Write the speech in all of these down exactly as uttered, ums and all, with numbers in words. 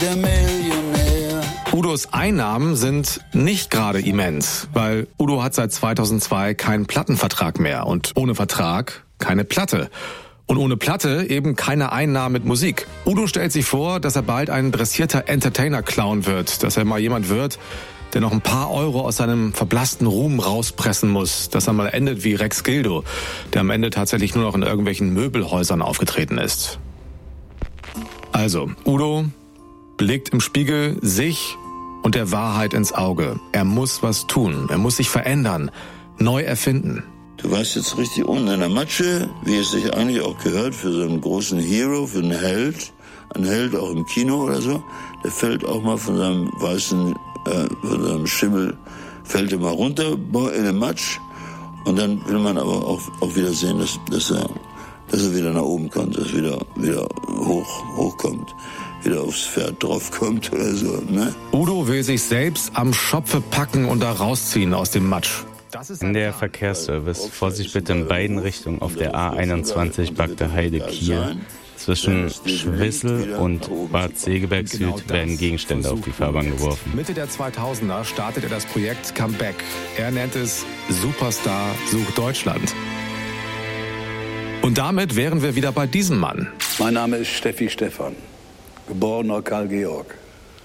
Der Millionär. Udos Einnahmen sind nicht gerade immens, weil Udo hat seit zweitausendzwei keinen Plattenvertrag mehr und ohne Vertrag keine Platte. Und ohne Platte eben keine Einnahmen mit Musik. Udo stellt sich vor, dass er bald ein dressierter Entertainer-Clown wird, dass er mal jemand wird, der noch ein paar Euro aus seinem verblassten Ruhm rauspressen muss, dass er mal endet wie Rex Gildo, der am Ende tatsächlich nur noch in irgendwelchen Möbelhäusern aufgetreten ist. Also, Udo blickt im Spiegel sich und der Wahrheit ins Auge. Er muss was tun, er muss sich verändern, neu erfinden. Du warst jetzt richtig unten in der Matsche, wie es sich eigentlich auch gehört für so einen großen Hero, für einen Held. Ein Held auch im Kino oder so. Der fällt auch mal von seinem weißen, äh, von seinem Schimmel, fällt er mal runter in den Matsch. Und dann will man aber auch, auch wieder sehen, dass, dass, er, dass er wieder nach oben kommt, dass er wieder, wieder hoch, hochkommt. Wieder aufs Pferd draufkommt oder so, ne? Udo will sich selbst am Schopfe packen und da rausziehen aus dem Matsch. In der Verkehrsservice, Vorsicht bitte in beiden Richtungen auf der A einundzwanzig Bagde Heide Kiel. Zwischen Schwissel und Bad Segeberg Süd werden Gegenstände auf die Fahrbahn geworfen. Mitte der zweitausender startet er das Projekt Comeback. Er nennt es Superstar sucht Deutschland. Und damit wären wir wieder bei diesem Mann. Mein Name ist Steffi Stephan, geborener Karl Georg.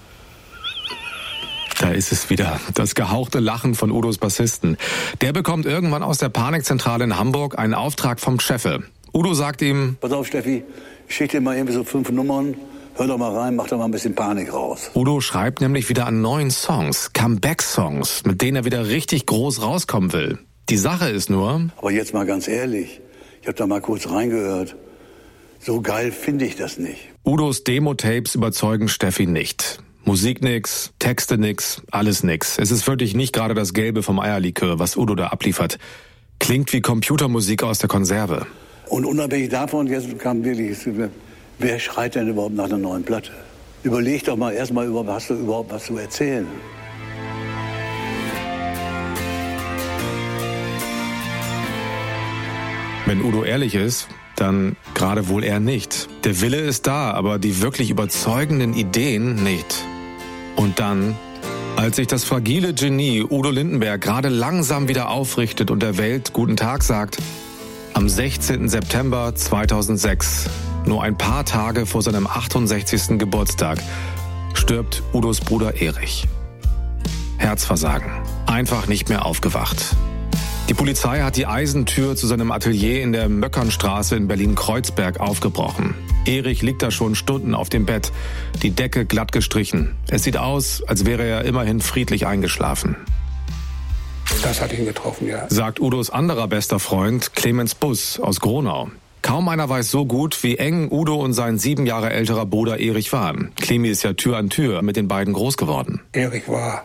Da ist es wieder, das gehauchte Lachen von Udos Bassisten. Der bekommt irgendwann aus der Panikzentrale in Hamburg einen Auftrag vom Cheffe. Udo sagt ihm: Pass auf, Steffi, ich schicke dir mal irgendwie so fünf Nummern, hör doch mal rein, mach doch mal ein bisschen Panik raus. Udo schreibt nämlich wieder an neuen Songs, Comeback-Songs, mit denen er wieder richtig groß rauskommen will. Die Sache ist nur... Aber jetzt mal ganz ehrlich, ich habe da mal kurz reingehört. So geil finde ich das nicht. Udos Demo-Tapes überzeugen Steffi nicht. Musik nix, Texte nix, alles nix. Es ist wirklich nicht gerade das Gelbe vom Eierlikör, was Udo da abliefert. Klingt wie Computermusik aus der Konserve. Und unabhängig davon, jetzt kam wirklich, wer schreit denn überhaupt nach einer neuen Platte? Überleg doch mal erstmal, hast du überhaupt was zu erzählen? Wenn Udo ehrlich ist, dann gerade wohl eher nicht. Der Wille ist da, aber die wirklich überzeugenden Ideen nicht. Und dann, als sich das fragile Genie Udo Lindenberg gerade langsam wieder aufrichtet und der Welt guten Tag sagt, am sechzehnten September zweitausendsechs, nur ein paar Tage vor seinem achtundsechzigsten Geburtstag, stirbt Udos Bruder Erich. Herzversagen. Einfach nicht mehr aufgewacht. Die Polizei hat die Eisentür zu seinem Atelier in der Möckernstraße in Berlin-Kreuzberg aufgebrochen. Erich liegt da schon Stunden auf dem Bett, die Decke glatt gestrichen. Es sieht aus, als wäre er immerhin friedlich eingeschlafen. Das hat ihn getroffen, ja. Sagt Udos anderer bester Freund Clemens Buss aus Gronau. Kaum einer weiß so gut, wie eng Udo und sein sieben Jahre älterer Bruder Erich waren. Clemi ist ja Tür an Tür mit den beiden groß geworden. Erich war,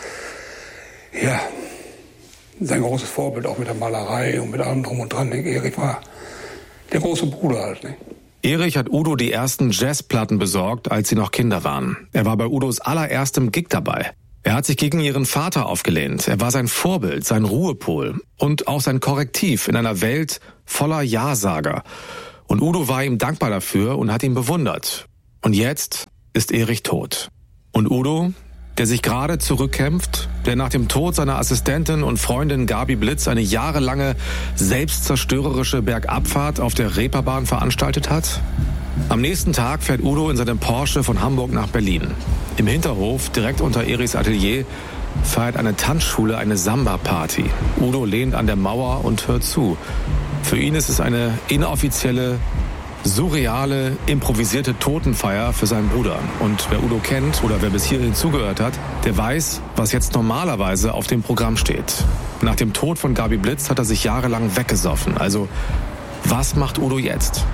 ja, sein großes Vorbild, auch mit der Malerei und mit allem drum und dran. Erich war der große Bruder halt, ne? Erich hat Udo die ersten Jazzplatten besorgt, als sie noch Kinder waren. Er war bei Udos allererstem Gig dabei. Er hat sich gegen ihren Vater aufgelehnt. Er war sein Vorbild, sein Ruhepol und auch sein Korrektiv in einer Welt voller Ja-Sager. Und Udo war ihm dankbar dafür und hat ihn bewundert. Und jetzt ist Erich tot. Und Udo, der sich gerade zurückkämpft, der nach dem Tod seiner Assistentin und Freundin Gabi Blitz eine jahrelange selbstzerstörerische Bergabfahrt auf der Reeperbahn veranstaltet hat? Am nächsten Tag fährt Udo in seinem Porsche von Hamburg nach Berlin. Im Hinterhof, direkt unter Erichs Atelier, feiert eine Tanzschule eine Samba-Party. Udo lehnt an der Mauer und hört zu. Für ihn ist es eine inoffizielle, surreale, improvisierte Totenfeier für seinen Bruder. Und wer Udo kennt oder wer bis hierhin zugehört hat, der weiß, was jetzt normalerweise auf dem Programm steht. Nach dem Tod von Gabi Blitz hat er sich jahrelang weggesoffen. Also, was macht Udo jetzt?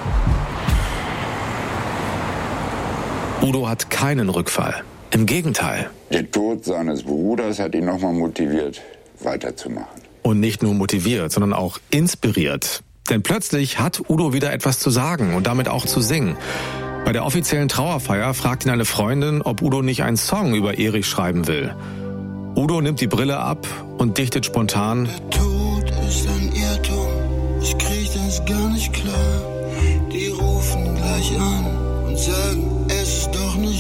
Udo hat keinen Rückfall. Im Gegenteil. Der Tod seines Bruders hat ihn nochmal motiviert, weiterzumachen. Und nicht nur motiviert, sondern auch inspiriert. Denn plötzlich hat Udo wieder etwas zu sagen und damit auch zu singen. Bei der offiziellen Trauerfeier fragt ihn eine Freundin, ob Udo nicht einen Song über Erich schreiben will. Udo nimmt die Brille ab und dichtet spontan: Der Tod ist ein Irrtum, ich krieg das gar nicht klar. Die rufen gleich an und sagen, es ist doch nicht wahr.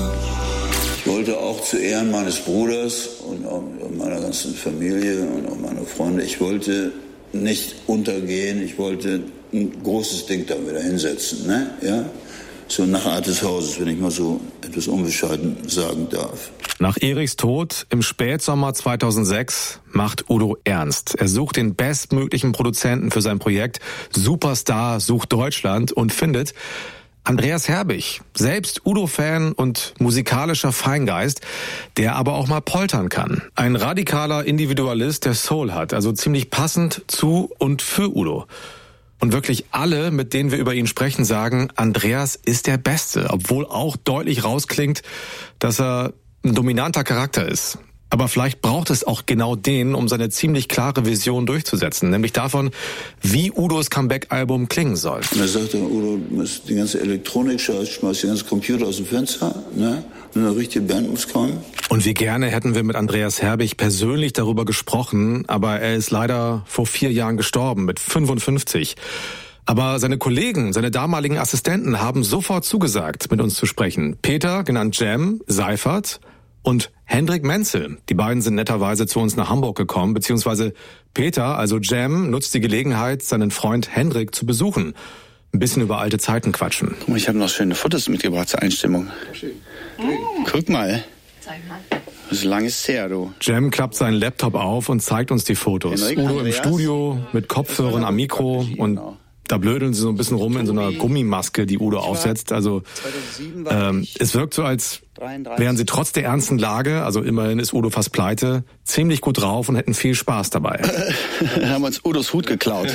Ich wollte auch zu Ehren meines Bruders und auch meiner ganzen Familie und auch meiner Freunde, ich wollte nicht untergehen, ich wollte ein großes Ding da wieder hinsetzen, ne? Ja? So nach Art des Hauses, wenn ich mal so etwas unbescheiden sagen darf. Nach Erichs Tod im Spätsommer zweitausendsechs macht Udo ernst. Er sucht den bestmöglichen Produzenten für sein Projekt Superstar sucht Deutschland und findet Andreas Herbig, selbst Udo-Fan und musikalischer Feingeist, der aber auch mal poltern kann. Ein radikaler Individualist, der Soul hat, also ziemlich passend zu und für Udo. Und wirklich alle, mit denen wir über ihn sprechen, sagen, Andreas ist der Beste, obwohl auch deutlich rausklingt, dass er ein dominanter Charakter ist. Aber vielleicht braucht es auch genau den, um seine ziemlich klare Vision durchzusetzen, nämlich davon, wie Udos Comeback-Album klingen soll. Und er sagte, Udo, die ganze Elektronik, schmeiß die ganze Computer aus dem Fenster, ne? Und eine richtige Band muss kommen. Und wie gerne hätten wir mit Andreas Herbig persönlich darüber gesprochen, aber er ist leider vor vier Jahren gestorben, mit fünfundfünfzig. Aber seine Kollegen, seine damaligen Assistenten haben sofort zugesagt, mit uns zu sprechen. Peter, genannt Jam, Seifert und Hendrik Menzel. Die beiden sind netterweise zu uns nach Hamburg gekommen, beziehungsweise Peter, also Jam, nutzt die Gelegenheit, seinen Freund Hendrik zu besuchen. Ein bisschen über alte Zeiten quatschen. Guck mal, ich habe noch schöne Fotos mitgebracht zur Einstimmung. Mm. Guck mal. Zeig mal. So lange ist es her, du. Jam klappt seinen Laptop auf und zeigt uns die Fotos. Hendrik, Udo Andreas, im Studio mit Kopfhörern am Mikro und genau. Da blödeln sie so ein bisschen rum in so einer Gummimaske, die Udo aufsetzt. Also ähm, es wirkt so, als wären sie trotz der ernsten Lage, also immerhin ist Udo fast pleite, ziemlich gut drauf und hätten viel Spaß dabei. Haben uns Udos Hut geklaut.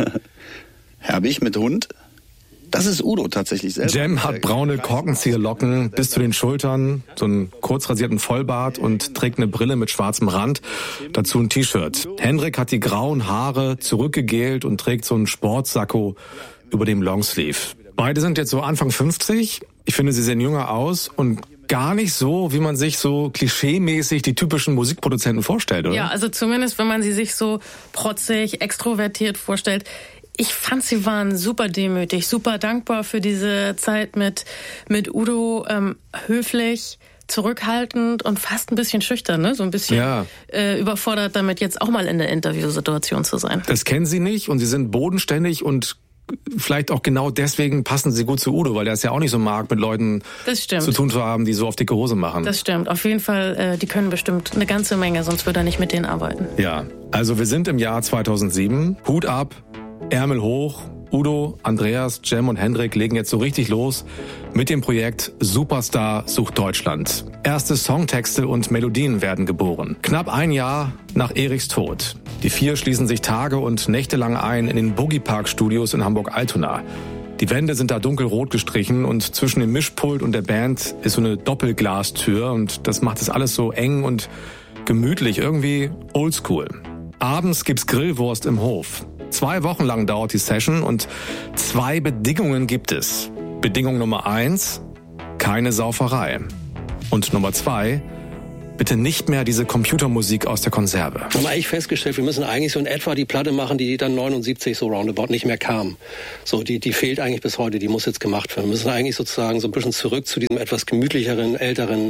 Herbig mit Hund? Das ist Udo tatsächlich selbst. Jam hat braune Korkenzieherlocken bis zu den Schultern, so einen kurz rasierten Vollbart und trägt eine Brille mit schwarzem Rand, dazu ein T-Shirt. Hendrik hat die grauen Haare zurückgegelt und trägt so einen Sportsacko über dem Longsleeve. Beide sind jetzt so Anfang fünfzig. Ich finde, sie sehen jünger aus und gar nicht so, wie man sich so klischeemäßig die typischen Musikproduzenten vorstellt, oder? Ja, also zumindest, wenn man sie sich so protzig, extrovertiert vorstellt. Ich fand, sie waren super demütig, super dankbar für diese Zeit mit mit Udo, ähm, höflich, zurückhaltend und fast ein bisschen schüchtern, ne? So ein bisschen ja. äh, überfordert damit, jetzt auch mal in der Interviewsituation zu sein. Das kennen sie nicht und sie sind bodenständig und vielleicht auch genau deswegen passen sie gut zu Udo, weil er es ja auch nicht so mag, mit Leuten zu tun zu haben, die so auf dicke Hose machen. Das stimmt. Auf jeden Fall, äh, die können bestimmt eine ganze Menge, sonst würde er nicht mit denen arbeiten. Ja, also wir sind im Jahr zweitausendsieben. Hut ab. Ärmel hoch, Udo, Andreas, Jam und Hendrik legen jetzt so richtig los mit dem Projekt Superstar sucht Deutschland. Erste Songtexte und Melodien werden geboren. Knapp ein Jahr nach Erichs Tod. Die vier schließen sich Tage und Nächte lang ein in den Boogie Park Studios in Hamburg-Altona. Die Wände sind da dunkelrot gestrichen und zwischen dem Mischpult und der Band ist so eine Doppelglastür und das macht es alles so eng und gemütlich, irgendwie oldschool. Abends gibt's Grillwurst im Hof. Zwei Wochen lang dauert die Session und zwei Bedingungen gibt es. Bedingung Nummer eins, keine Sauferei. Und Nummer zwei, bitte nicht mehr diese Computermusik aus der Konserve. Wir haben eigentlich festgestellt, wir müssen eigentlich so in etwa die Platte machen, die dann neunundsiebzig so roundabout nicht mehr kam. So, die, die fehlt eigentlich bis heute, die muss jetzt gemacht werden. Wir müssen eigentlich sozusagen so ein bisschen zurück zu diesem etwas gemütlicheren, älteren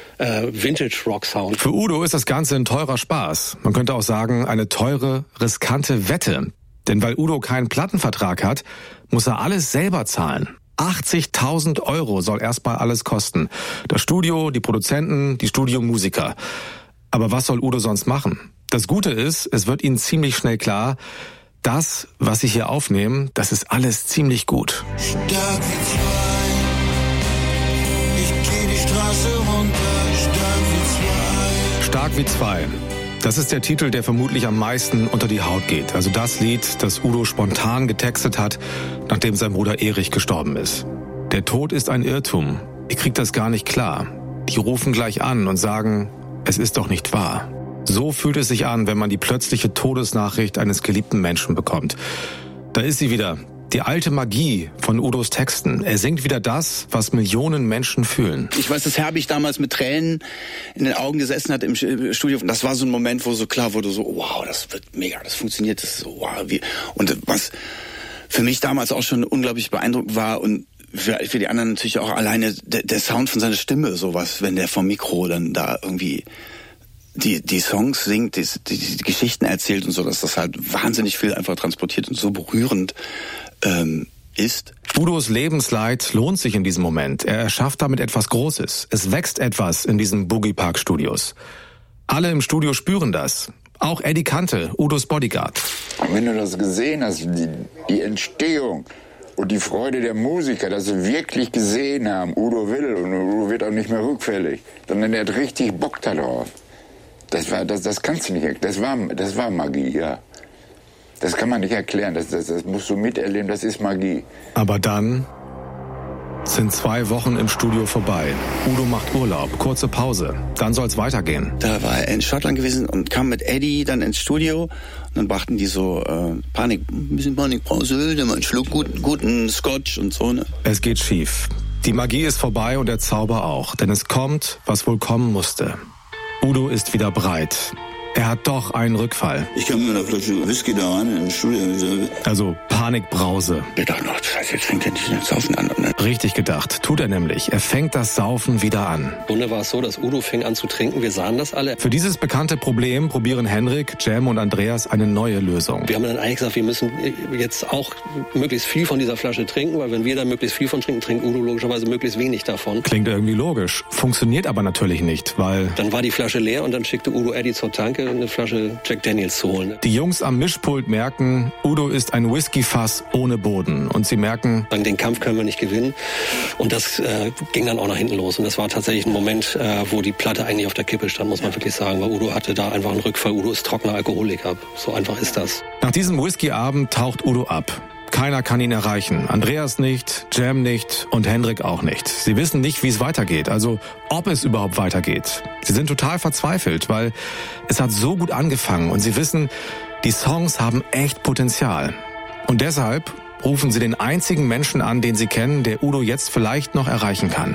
Vintage-Rock-Sound. Für Udo ist das Ganze ein teurer Spaß. Man könnte auch sagen, eine teure, riskante Wette. Denn weil Udo keinen Plattenvertrag hat, muss er alles selber zahlen. achtzigtausend Euro soll erstmal alles kosten. Das Studio, die Produzenten, die Studiomusiker. Aber was soll Udo sonst machen? Das Gute ist, es wird ihnen ziemlich schnell klar, das, was sie hier aufnehmen, das ist alles ziemlich gut. Stark wie zwei, ich geh die Straße runter, stark wie zwei. Stark wie zwei. Das ist der Titel, der vermutlich am meisten unter die Haut geht. Also das Lied, das Udo spontan getextet hat, nachdem sein Bruder Erich gestorben ist. Der Tod ist ein Irrtum. Ich krieg das gar nicht klar. Die rufen gleich an und sagen, es ist doch nicht wahr. So fühlt es sich an, wenn man die plötzliche Todesnachricht eines geliebten Menschen bekommt. Da ist sie wieder. Die alte Magie von Udos Texten. Er singt wieder das, was Millionen Menschen fühlen. Ich weiß, dass Herbig damals mit Tränen in den Augen gesessen hat im Studio. Das war so ein Moment, wo so klar wurde, so wow, das wird mega, das funktioniert, das ist so wow. Wie. Und was für mich damals auch schon unglaublich beeindruckend war und für, für die anderen natürlich auch alleine der, der Sound von seiner Stimme, sowas, wenn der vom Mikro dann da irgendwie die die Songs singt, die, die, die Geschichten erzählt und so, dass das halt wahnsinnig viel einfach transportiert und so berührend ähm, ist. Udos Lebensleid lohnt sich in diesem Moment. Er erschafft damit etwas Großes. Es wächst etwas in diesen Boogie Park Studios. Alle im Studio spüren das. Auch Eddie Kante, Udos Bodyguard. Wenn du das gesehen hast, die, die Entstehung und die Freude der Musiker, dass sie wirklich gesehen haben, Udo will und Udo wird auch nicht mehr rückfällig, sondern er hat richtig Bock darauf. Das war, das, das kannst du nicht erklären. Das war, das war Magie, ja. Das kann man nicht erklären. Das, das, das musst du miterleben. Das ist Magie. Aber dann sind zwei Wochen im Studio vorbei. Udo macht Urlaub, kurze Pause. Dann soll's weitergehen. Da war er in Schottland gewesen und kam mit Eddie dann ins Studio. Und dann brachten die so äh, Panik, ein bisschen Panikpause, der mal einen Schluck guten, guten Scotch und so. Ne? Es geht schief. Die Magie ist vorbei und der Zauber auch. Denn es kommt, was wohl kommen musste. Udo ist wieder breit. Er hat doch einen Rückfall. Ich kam mit einer Flasche Whisky da rein in den Studio. Also Panikbrause. Ich dachte noch, das heißt, jetzt fängt er nicht das Saufen an. Ne? Richtig gedacht, tut er nämlich. Er fängt das Saufen wieder an. Im Grunde war es so, dass Udo fing an zu trinken. Wir sahen das alle. Für dieses bekannte Problem probieren Henrik, Cem und Andreas eine neue Lösung. Wir haben dann eigentlich gesagt, wir müssen jetzt auch möglichst viel von dieser Flasche trinken, weil wenn wir da möglichst viel von trinken, trinkt Udo logischerweise möglichst wenig davon. Klingt irgendwie logisch, funktioniert aber natürlich nicht, weil... Dann war die Flasche leer und dann schickte Udo Eddie zur Tanke, eine Flasche Jack Daniels zu holen. Die Jungs am Mischpult merken, Udo ist ein Whisky-Fass ohne Boden. Und sie merken, den Kampf können wir nicht gewinnen. Und das äh, ging dann auch nach hinten los. Und das war tatsächlich ein Moment, äh, wo die Platte eigentlich auf der Kippe stand, muss man wirklich sagen. Weil Udo hatte da einfach einen Rückfall. Udo ist trockener Alkoholiker. So einfach ist das. Nach diesem Whisky-Abend taucht Udo ab. Keiner kann ihn erreichen. Andreas nicht, Cem nicht und Henrik auch nicht. Sie wissen nicht, wie es weitergeht, also ob es überhaupt weitergeht. Sie sind total verzweifelt, weil es hat so gut angefangen und sie wissen, die Songs haben echt Potenzial. Und deshalb rufen sie den einzigen Menschen an, den sie kennen, der Udo jetzt vielleicht noch erreichen kann.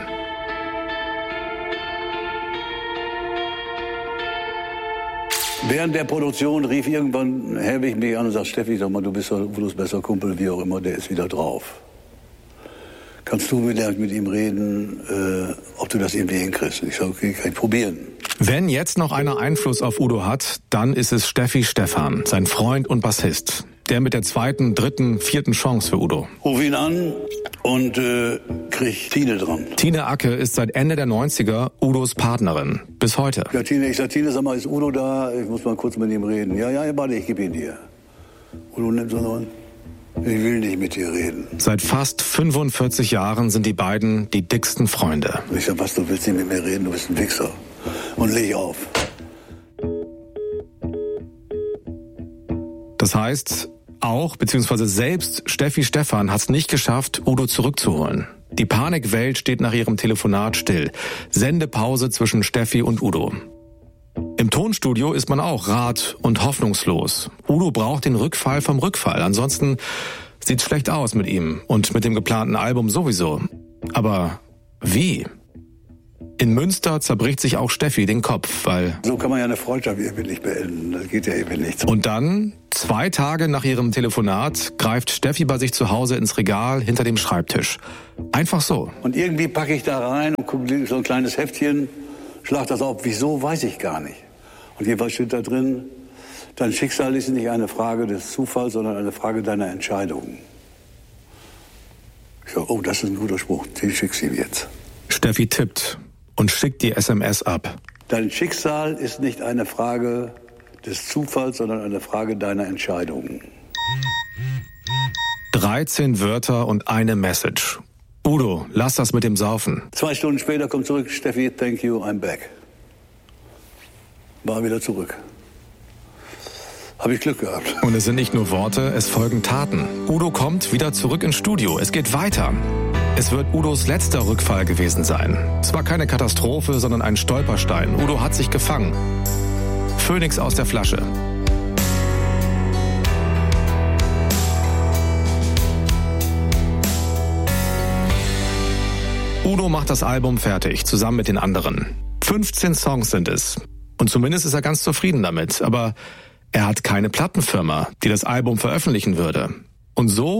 Während der Produktion rief irgendwann Helwig mich an und sagt, Steffi, sag mal, du bist Udos bester Kumpel, wie auch immer, der ist wieder drauf. Kannst du mit, mit ihm reden, äh, ob du das irgendwie hinkriegst? Ich sage, okay, kann ich probieren. Wenn jetzt noch einer Einfluss auf Udo hat, dann ist es Steffi Stephan, sein Freund und Bassist. Der mit der zweiten, dritten, vierten Chance für Udo. Ruf ihn an und äh, krieg Tine dran. Tine Acke ist seit Ende der neunziger Udos Partnerin. Bis heute. Ja, Tine, ich sag, Tine, sag mal, ist Udo da? Ich muss mal kurz mit ihm reden. Ja, ja, warte, ich gebe ihn dir. Udo nimmt so an. Ich will nicht mit dir reden. Seit fast fünfundvierzig Jahren sind die beiden die dicksten Freunde. Ich sag, was, du willst nicht mit mir reden? Du bist ein Wichser. Und leg auf. Das heißt, auch, beziehungsweise selbst Steffi Stephan hat es nicht geschafft, Udo zurückzuholen. Die Panikwelt steht nach ihrem Telefonat still. Sendepause zwischen Steffi und Udo. Im Tonstudio ist man auch rat- und hoffnungslos. Udo braucht den Rückfall vom Rückfall. Ansonsten sieht's schlecht aus mit ihm und mit dem geplanten Album sowieso. Aber wie? In Münster zerbricht sich auch Steffi den Kopf, weil... So kann man ja eine Freundschaft irgendwie nicht beenden. Das geht ja eben nicht. Und dann, zwei Tage nach ihrem Telefonat, greift Steffi bei sich zu Hause ins Regal hinter dem Schreibtisch. Einfach so. Und irgendwie packe ich da rein und gucke so ein kleines Heftchen, schlag das auf. Wieso, weiß ich gar nicht. Und jedenfalls steht da drin, dein Schicksal ist nicht eine Frage des Zufalls, sondern eine Frage deiner Entscheidung. Ich sage, oh, das ist ein guter Spruch, den schickst du ihm jetzt. Steffi tippt und schickt die S M S ab. Dein Schicksal ist nicht eine Frage des Zufalls, sondern eine Frage deiner Entscheidung. dreizehn Wörter und eine Message. Udo, lass das mit dem Saufen. Zwei Stunden später kommt zurück, Steffi, thank you, I'm back. War wieder zurück. Habe ich Glück gehabt. Und es sind nicht nur Worte, es folgen Taten. Udo kommt wieder zurück ins Studio. Es geht weiter. Es wird Udos letzter Rückfall gewesen sein. Es war keine Katastrophe, sondern ein Stolperstein. Udo hat sich gefangen. Phönix aus der Flasche. Udo macht das Album fertig, zusammen mit den anderen. fünfzehn Songs sind es. Und zumindest ist er ganz zufrieden damit. Aber er hat keine Plattenfirma, die das Album veröffentlichen würde. Und so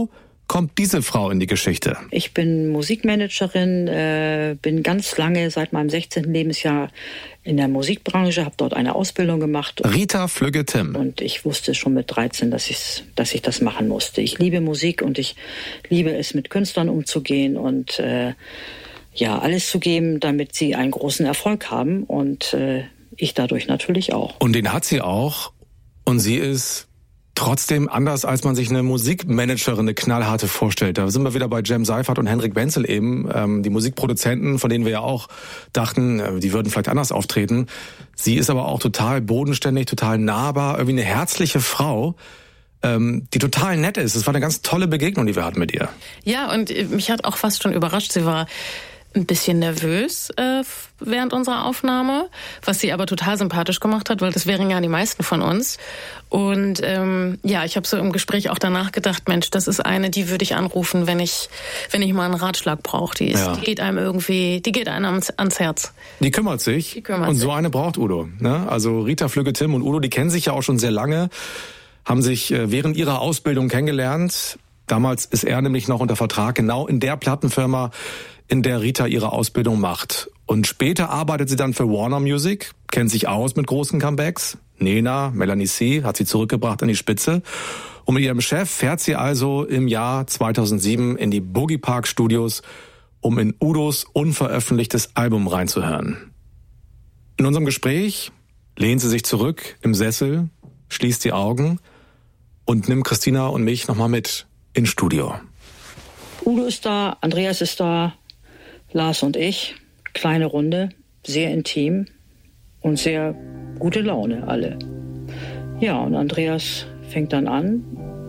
kommt diese Frau in die Geschichte. Ich bin Musikmanagerin, äh, bin ganz lange, seit meinem sechzehnten Lebensjahr in der Musikbranche, habe dort eine Ausbildung gemacht. Rita Flügge-Timm. Und ich wusste schon mit dreizehn, dass, ich's, dass ich das machen musste. Ich liebe Musik und ich liebe es, mit Künstlern umzugehen und äh, ja, alles zu geben, damit sie einen großen Erfolg haben und äh, ich dadurch natürlich auch. Und den hat sie auch und sie ist trotzdem anders, als man sich eine Musikmanagerin, eine knallharte vorstellt. Da sind wir wieder bei Jem Seifert und Henrik Wenzel eben, ähm, die Musikproduzenten, von denen wir ja auch dachten, äh, die würden vielleicht anders auftreten. Sie ist aber auch total bodenständig, total nahbar, irgendwie eine herzliche Frau, ähm, die total nett ist. Es war eine ganz tolle Begegnung, die wir hatten mit ihr. Ja, und mich hat auch fast schon überrascht. Sie war ein bisschen nervös äh, während unserer Aufnahme, was sie aber total sympathisch gemacht hat, weil das wären ja die meisten von uns. Und ähm, ja, ich habe so im Gespräch auch danach gedacht, Mensch, das ist eine, die würde ich anrufen, wenn ich wenn ich mal einen Ratschlag brauche. Die, ist, ja. die geht einem irgendwie, die geht einem ans, ans Herz. Die kümmert sich. Die kümmert und sich. So eine braucht Udo. Ne? Also Rita Flügge-Timm und Udo, die kennen sich ja auch schon sehr lange, haben sich äh, während ihrer Ausbildung kennengelernt. Damals ist er nämlich noch unter Vertrag, genau in der Plattenfirma, in der Rita ihre Ausbildung macht. Und später arbeitet sie dann für Warner Music, kennt sich aus mit großen Comebacks. Nena, Melanie C. hat sie zurückgebracht an die Spitze. Und mit ihrem Chef fährt sie also im Jahr zweitausendsieben in die Boogie Park Studios, um in Udos unveröffentlichtes Album reinzuhören. In unserem Gespräch lehnt sie sich zurück im Sessel, schließt die Augen und nimmt Christina und mich nochmal mit ins Studio. Udo ist da, Andreas ist da, Lars und ich. Kleine Runde, sehr intim und sehr gute Laune alle. Ja, und Andreas fängt dann an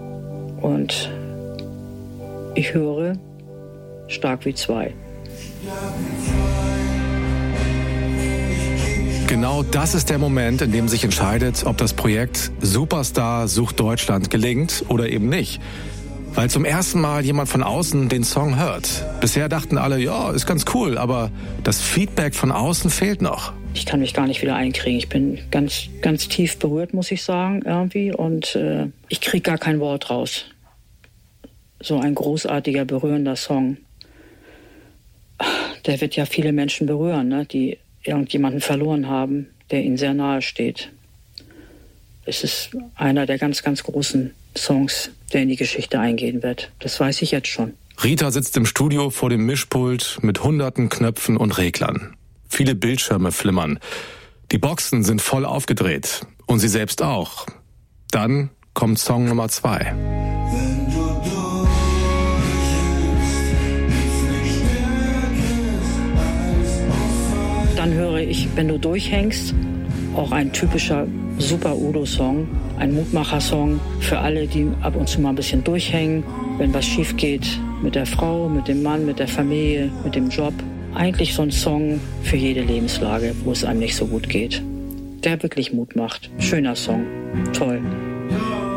und ich höre Stark wie zwei. Genau das ist der Moment, in dem sich entscheidet, ob das Projekt Superstar sucht Deutschland gelingt oder eben nicht. Weil zum ersten Mal jemand von außen den Song hört. Bisher dachten alle, ja, ist ganz cool, aber das Feedback von außen fehlt noch. Ich kann mich gar nicht wieder einkriegen. Ich bin ganz, ganz tief berührt, muss ich sagen, irgendwie. Und äh, ich kriege gar kein Wort raus. So ein großartiger, berührender Song. Der wird ja viele Menschen berühren, ne, die irgendjemanden verloren haben, der ihnen sehr nahe steht. Es ist einer der ganz, ganz großen Songs, der in die Geschichte eingehen wird. Das weiß ich jetzt schon. Rita sitzt im Studio vor dem Mischpult mit hunderten Knöpfen und Reglern. Viele Bildschirme flimmern. Die Boxen sind voll aufgedreht. Und sie selbst auch. Dann kommt Song Nummer zwei. Dann höre ich, wenn du durchhängst, auch ein typischer Super-Udo-Song, ein Mutmacher-Song für alle, die ab und zu mal ein bisschen durchhängen, wenn was schief geht mit der Frau, mit dem Mann, mit der Familie, mit dem Job. Eigentlich so ein Song für jede Lebenslage, wo es einem nicht so gut geht. Der wirklich Mut macht. Schöner Song. Toll.